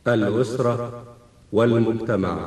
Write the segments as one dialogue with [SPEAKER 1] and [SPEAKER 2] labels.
[SPEAKER 1] الأسرة والمجتمع.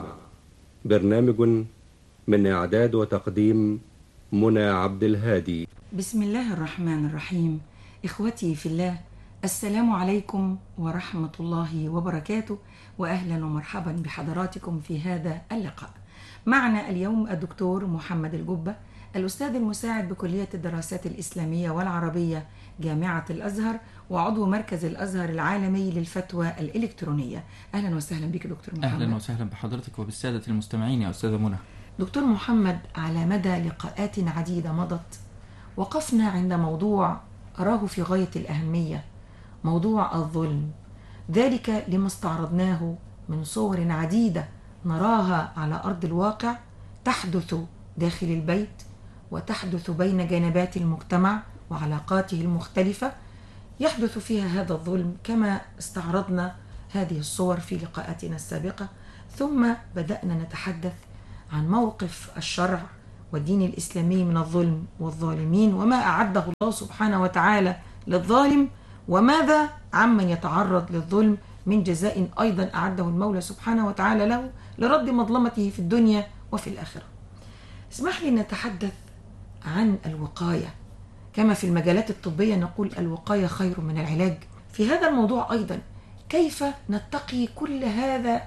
[SPEAKER 1] برنامج من إعداد وتقديم منى عبد الهادي.
[SPEAKER 2] بسم الله الرحمن الرحيم. إخوتي في الله، السلام عليكم ورحمة الله وبركاته، وأهلا ومرحبا بحضراتكم في هذا اللقاء. معنا اليوم الدكتور محمد الجبة، الأستاذ المساعد بكلية الدراسات الإسلامية والعربية جامعة الأزهر، وعضو مركز الأزهر العالمي للفتوى الإلكترونية. أهلا وسهلا بك دكتور محمد.
[SPEAKER 3] أهلا وسهلا بحضرتك وبالسادة المستمعين يا أستاذة منى.
[SPEAKER 2] دكتور محمد، على مدى لقاءات عديدة مضت وقفنا عند موضوع أراه في غاية الأهمية، موضوع الظلم، ذلك لما استعرضناه من صور عديدة نراها على أرض الواقع تحدث داخل البيت وتحدث بين جانبات المجتمع وعلاقاته المختلفة، يحدث فيها هذا الظلم كما استعرضنا هذه الصور في لقاءاتنا السابقة. ثم بدأنا نتحدث عن موقف الشرع والدين الإسلامي من الظلم والظالمين، وما أعده الله سبحانه وتعالى للظالم، وماذا عمن يتعرض للظلم من جزاء أيضا أعده المولى سبحانه وتعالى له لرد مظلمته في الدنيا وفي الآخرة. اسمح لي نتحدث عن الوقاية، كما في المجالات الطبية نقول الوقاية خير من العلاج. في هذا الموضوع أيضا كيف نتقي كل هذا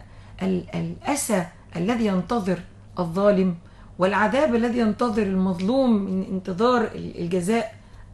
[SPEAKER 2] الأسى الذي ينتظر الظالم والعذاب الذي ينتظر المظلوم من انتظار الجزاء،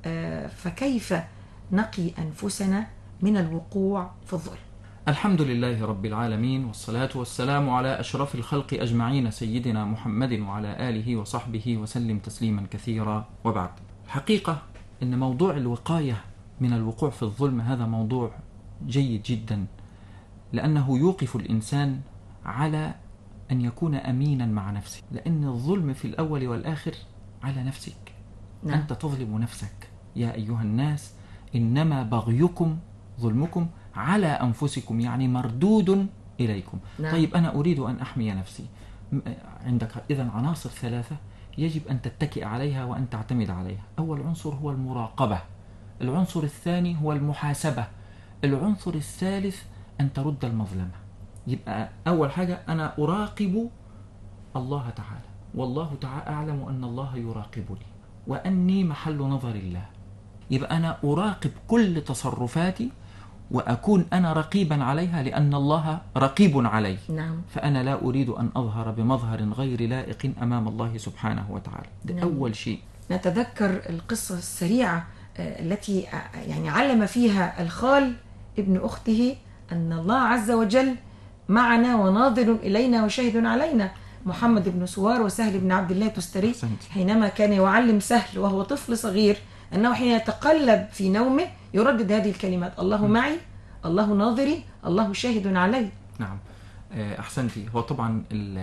[SPEAKER 2] فكيف نقي أنفسنا من الوقوع في الظلم؟
[SPEAKER 3] الحمد لله رب العالمين، والصلاة والسلام على أشرف الخلق أجمعين سيدنا محمد وعلى آله وصحبه وسلم تسليما كثيرا. وبعد، الحقيقة أن موضوع الوقاية من الوقوع في الظلم هذا موضوع جيد جدا، لأنه يوقف الإنسان على أن يكون أمينا مع نفسه، لأن الظلم في الأول والآخر على نفسك.
[SPEAKER 2] نعم.
[SPEAKER 3] أنت تظلم نفسك. يا أيها الناس إنما بغيكم ظلمكم على أنفسكم، يعني مردود إليكم.
[SPEAKER 2] نعم.
[SPEAKER 3] طيب أنا أريد أن أحمي نفسي. عندك إذن عناصر ثلاثة يجب أن تتكئ عليها وأن تعتمد عليها. أول عنصر هو المراقبة، العنصر الثاني هو المحاسبة، العنصر الثالث أن ترد المظلمة. يبقى أول حاجة أنا أراقب الله تعالى، والله تعالى أعلم أن الله يراقبني وأني محل نظر الله. يبقى أنا أراقب كل تصرفاتي وأكون أنا رقيبا عليها، لأن الله رقيب علي.
[SPEAKER 2] نعم.
[SPEAKER 3] فأنا لا أريد أن أظهر بمظهر غير لائق أمام الله سبحانه وتعالى. ده
[SPEAKER 2] نعم.
[SPEAKER 3] أول شيء.
[SPEAKER 2] نتذكر القصة السريعة التي يعني علم فيها الخال ابن أخته أن الله عز وجل معنا وناظر إلينا وشاهد علينا، محمد بن سوار وسهل بن عبد الله التستري، حينما كان يعلم سهل وهو طفل صغير أنه حين يتقلب في نومه يردد هذه الكلمات: الله معي، الله ناظري، الله شاهد علي.
[SPEAKER 3] نعم، أحسنتي. هو طبعا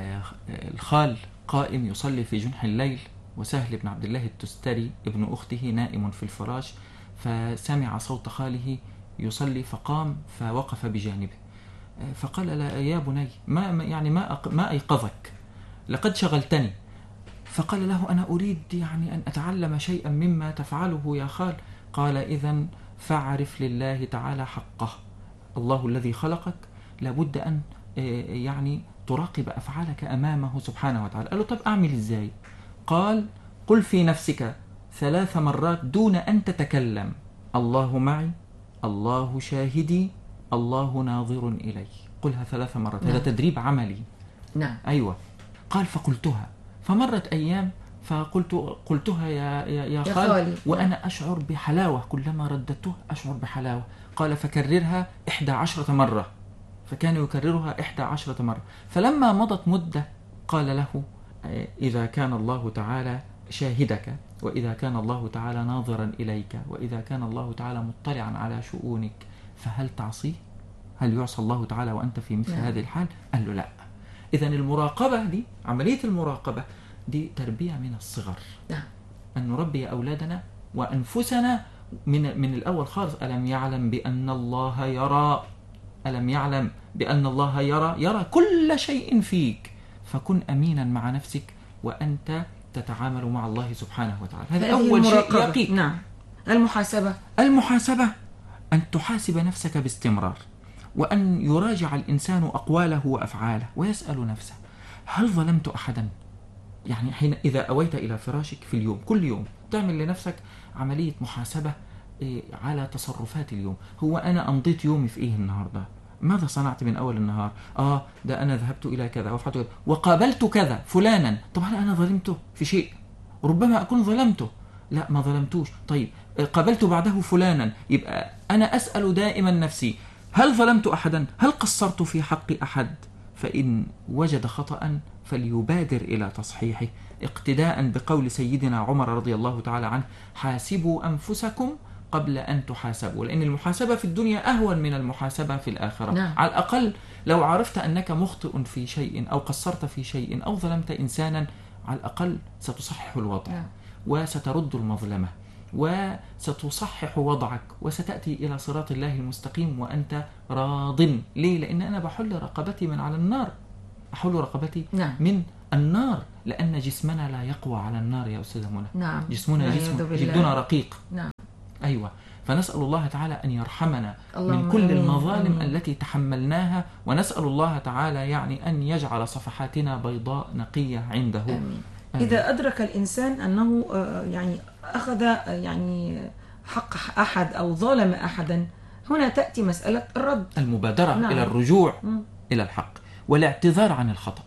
[SPEAKER 3] الخال قائم يصلي في جنح الليل، وسهل بن عبد الله التستري ابن أخته نائم في الفراش، فسمع صوت خاله يصلي فقام فوقف بجانبه، فقال: لا يا بني، ما أيقظك؟ لقد شغلتني. فقال له: أنا أريد يعني أن أتعلم شيئا مما تفعله يا خال. قال: إذن فاعرف لله تعالى حقه. الله الذي خلقك لابد أن يعني تراقب أفعالك أمامه سبحانه وتعالى. قال له: طب أعمل إزاي؟ قال: قل في نفسك 3 مرات دون أن تتكلم: الله معي، الله شاهدي، الله ناظر إلي. قلها 3 مرات. هذا تدريب عملي.
[SPEAKER 2] نعم.
[SPEAKER 3] أيوة. قال: فقلتها، فمرت أيام قلتها يا خالي، وأنا أشعر بحلاوة، كلما رددته أشعر بحلاوة. قال: فكررها 11 مرة. فكان يكررها 11 مرة. فلما مضت مدة قال له: إذا كان الله تعالى شاهدك، وإذا كان الله تعالى ناظرا إليك، وإذا كان الله تعالى مطلعا على شؤونك، فهل تعصيه؟ هل يعصى الله تعالى وأنت في مثل هذه الحال؟ قال له: لا. إذن المراقبة دي، عملية المراقبة دي تربية من الصغر.
[SPEAKER 2] نعم.
[SPEAKER 3] أن نربي أولادنا وأنفسنا من الأول خالص. ألم يعلم بأن الله يرى؟ ألم يعلم بأن الله يرى كل شيء فيك. فكن أمينا مع نفسك وأنت تتعامل مع الله سبحانه وتعالى. هذا أول شيء يقيك.
[SPEAKER 2] نعم. المحاسبة
[SPEAKER 3] أن تحاسب نفسك باستمرار، وأن يراجع الإنسان أقواله وأفعاله ويسأل نفسه: هل ظلمت أحدا؟ يعني حين إذا أويت إلى فراشك في اليوم، كل يوم تعمل لنفسك عملية محاسبة على تصرفات اليوم. هو أنا أمضيت يومي في إيه النهاردة؟ ماذا صنعت من أول النهار؟ ده أنا ذهبت إلى كذا وفعلت كذا وقابلت كذا فلانا. طب هل أنا ظلمته في شيء؟ ربما أكون ظلمته، لا ما ظلمتوش. طيب قابلت بعده فلانا، يبقى أنا أسأل دائما نفسي: هل ظلمت أحدا؟ هل قصرت في حق أحد؟ فإن وجد خطأ فليبادر إلى تصحيحه، اقتداء بقول سيدنا عمر رضي الله تعالى عنه: حاسبوا أنفسكم قبل أن تحاسبوا، لأن المحاسبة في الدنيا أهون من المحاسبة في الآخرة.
[SPEAKER 2] نعم.
[SPEAKER 3] على الأقل لو عرفت أنك مخطئ في شيء أو قصرت في شيء أو ظلمت إنسانا، على الأقل ستصحح الوضع.
[SPEAKER 2] نعم.
[SPEAKER 3] وسترد المظلمة وستصحح وضعك وستأتي إلى صراط الله المستقيم وأنت راض. ليه؟ لأن أنا بحل رقبتي من على النار، أحل رقبتي
[SPEAKER 2] نعم.
[SPEAKER 3] من النار، لأن جسمنا لا يقوى على النار يا أستاذة منى.
[SPEAKER 2] نعم.
[SPEAKER 3] جسمنا جسم جلدنا رقيق.
[SPEAKER 2] نعم.
[SPEAKER 3] أيوة. فنسأل الله تعالى أن يرحمنا من كل
[SPEAKER 2] أمين.
[SPEAKER 3] المظالم
[SPEAKER 2] أمين.
[SPEAKER 3] التي تحملناها، ونسأل الله تعالى يعني أن يجعل صفحاتنا بيضاء نقية عنده.
[SPEAKER 2] آمين. إذا أدرك الإنسان أنه يعني أخذ يعني حق أحد أو ظلم أحدا، هنا تأتي مسألة الرد،
[SPEAKER 3] المبادرة.
[SPEAKER 2] نعم.
[SPEAKER 3] إلى الرجوع إلى الحق والاعتذار عن الخطأ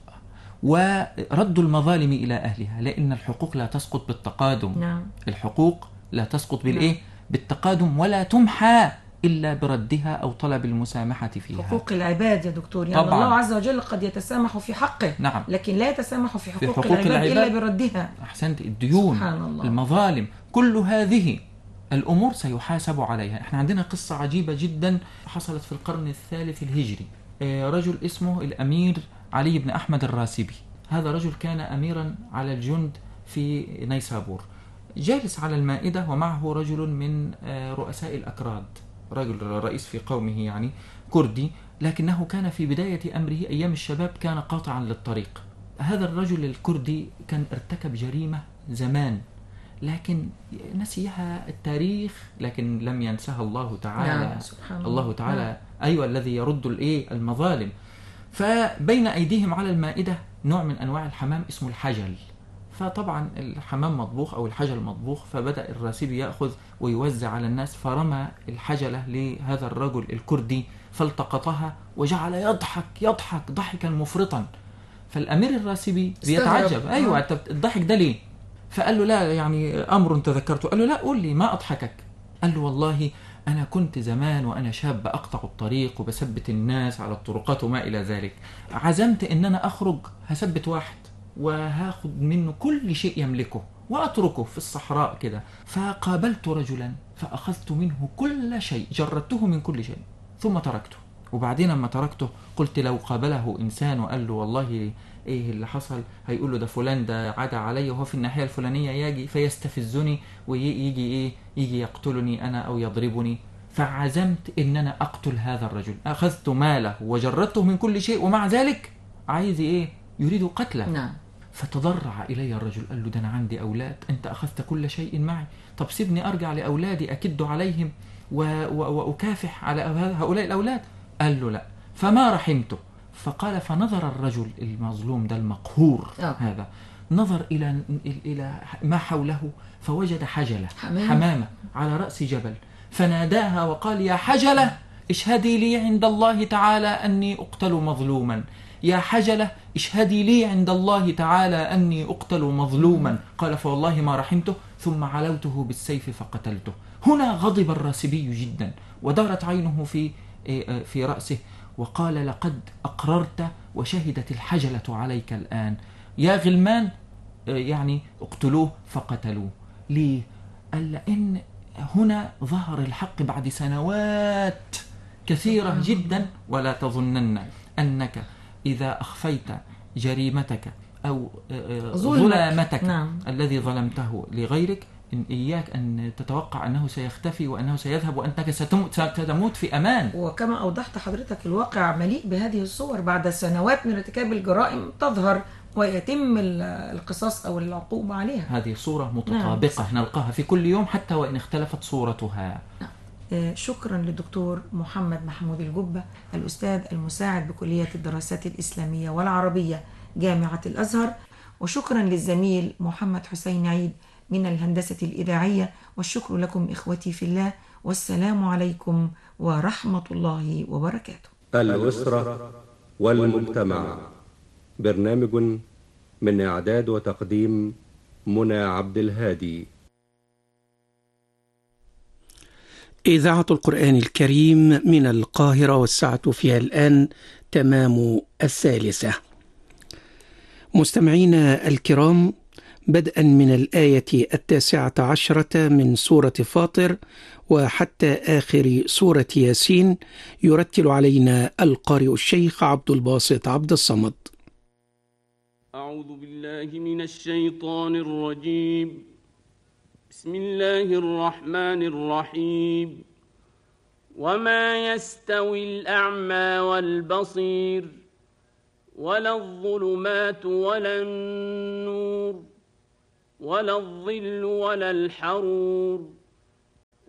[SPEAKER 3] ورد المظالم إلى أهلها، لأن الحقوق لا تسقط بالتقادم.
[SPEAKER 2] نعم.
[SPEAKER 3] الحقوق لا تسقط بالإيه؟ بالتقادم، ولا تمحى إلا بردها أو طلب المسامحة فيها.
[SPEAKER 2] حقوق العباد يا دكتور، يعني
[SPEAKER 3] طبعاً.
[SPEAKER 2] الله عز وجل قد يتسامح في حقه،
[SPEAKER 3] نعم.
[SPEAKER 2] لكن لا يتسامح في حقوق
[SPEAKER 3] حقوق
[SPEAKER 2] العباد إلا
[SPEAKER 3] العباد.
[SPEAKER 2] بردها.
[SPEAKER 3] أحسنت. الديون،
[SPEAKER 2] سبحان الله.
[SPEAKER 3] المظالم، كل هذه الأمور سيحاسب عليها. احنا عندنا قصة عجيبة جدا حصلت في القرن الثالث الهجري. رجل اسمه الأمير علي بن أحمد الراسبي. هذا رجل كان أميرا على الجند في نيسابور، جالس على المائدة ومعه رجل من رؤساء الأكراد، رجل رئيس في قومه يعني كردي، لكنه كان في بداية أمره أيام الشباب كان قاطعا للطريق. هذا الرجل الكردي كان ارتكب جريمة زمان لكن نسيها التاريخ، لكن لم ينسها الله تعالى.
[SPEAKER 2] نعم. سبحان
[SPEAKER 3] الله تعالى. أيوة، الذي يرد المظالم. فبين أيديهم على المائدة نوع من أنواع الحمام اسمه الحجل، فطبعا الحمام مطبوخ أو الحجل مطبوخ، فبدأ الراسبي يأخذ ويوزع على الناس، فرمى الحجلة لهذا الرجل الكردي فالتقطها وجعل يضحك ضحكا مفرطا. فالأمير الراسبي بيتعجب: أيوة الضحك ده ليه؟ فقال له: لا يعني أمر تذكرته. قال له: لا قول لي ما أضحكك. قال له: والله أنا كنت زمان وأنا شاب أقطع الطريق وبثبت الناس على الطرقات وما إلى ذلك، عزمت إن أنا أخرج هثبت واحد وهاخد منه كل شيء يملكه وأتركه في الصحراء كده، فقابلت رجلا فأخذت منه كل شيء، جردته من كل شيء ثم تركته. وبعدين لما تركته قلت لو قابله إنسان وقال له والله إيه اللي حصل، هيقول له ده فلان ده عدى علي وهو في الناحية الفلانية، يجي فيستفزني ويجي يجي يقتلني أنا أو يضربني. فعزمت إن أنا أقتل هذا الرجل، أخذت ماله وجردته من كل شيء، ومع ذلك عايز يريد قتله.
[SPEAKER 2] نعم.
[SPEAKER 3] فتضرع إلي الرجل، قال له: ده أنا عندي أولاد، أنت أخذت كل شيء معي، طب سيبني أرجع لأولادي أكد عليهم وأكافح على هؤلاء الأولاد. قال له: لا. فما رحمته. فقال: فنظر الرجل المظلوم ده المقهور هذا، نظر إلى ما حوله فوجد حجلة حمامة على رأس جبل، فناداها وقال: يا حجلة اشهدي لي عند الله تعالى أني أقتل مظلوما، يا حجلة اشهدي لي عند الله تعالى أني أقتل مظلوما. قال: فوالله ما رحمته، ثم علوته بالسيف فقتلته. هنا غضب الراسبي جدا ودارت عينه في رأسه وقال: لقد أقررت وشهدت الحجلة عليك الآن، يا غلمان يعني اقتلوه. فقتلوه. ليه؟ قال: لأن هنا ظهر الحق بعد سنوات كثيرة جدا. ولا تظنن أنك إذا أخفيت جريمتك أو ظلمتك الذي ظلمته لغيرك، إن إياك أن تتوقع أنه سيختفي وأنه سيذهب وأنك ستموت في أمان.
[SPEAKER 2] وكما أوضحت حضرتك الواقع مليء بهذه الصور، بعد سنوات من ارتكاب الجرائم تظهر ويتم القصاص أو العقوبة عليها.
[SPEAKER 3] هذه صورة متطابقة نلقاها في كل يوم حتى وإن اختلفت صورتها.
[SPEAKER 2] شكرا للدكتور محمد محمود الجبة، الأستاذ المساعد بكلية الدراسات الإسلامية والعربية جامعة الأزهر، وشكرا للزميل محمد حسين عيد من الهندسة الإذاعية، والشكر لكم إخوتي في الله، والسلام عليكم ورحمة الله وبركاته.
[SPEAKER 1] الأسرة والمجتمع، برنامج من إعداد وتقديم منى عبد الهادي.
[SPEAKER 4] إذاعة القرآن الكريم من القاهرة، والساعة فيها الآن تمام 1:00. مستمعينا الكرام، بدءا من الآية 19 من سورة فاطر وحتى آخر سورة ياسين، يرتل علينا القارئ الشيخ عبد الباسط عبد الصمد.
[SPEAKER 5] أعوذ بالله من الشيطان الرجيم. بسم الله الرحمن الرحيم. وما يستوي الأعمى والبصير، ولا الظلمات ولا النور، ولا الظل ولا الحرور.